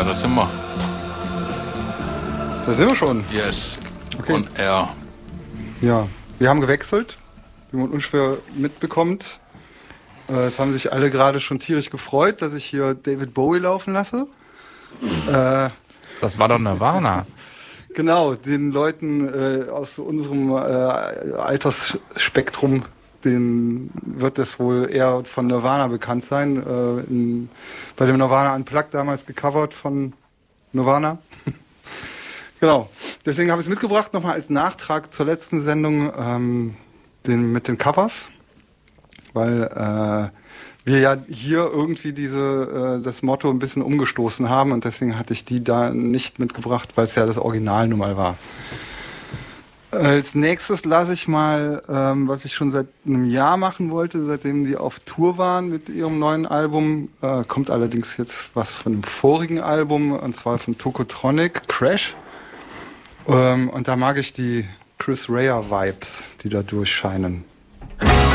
da sind wir. Da sind wir schon. Yes. Okay. On air. Ja, wir haben gewechselt, wie man unschwer mitbekommt. Es haben sich alle gerade schon tierisch gefreut, dass ich hier David Bowie laufen lasse. Das war doch Nirvana. Genau, den Leuten aus unserem Altersspektrum, denen wird es wohl eher von Nirvana bekannt sein. Bei dem Nirvana Unplugged damals gecovert von Nirvana. Genau, deswegen habe ich es mitgebracht, nochmal als Nachtrag zur letzten Sendung mit den Covers, weil wir ja hier irgendwie das Motto ein bisschen umgestoßen haben und deswegen hatte ich die da nicht mitgebracht, weil es ja das Original nun mal war. Als nächstes lasse ich mal, was ich schon seit einem Jahr machen wollte, seitdem die auf Tour waren mit ihrem neuen Album, kommt allerdings jetzt was von dem vorigen Album, und zwar von Tokotronic, Crash. Und da mag ich die Chris Rea Vibes, die da durchscheinen.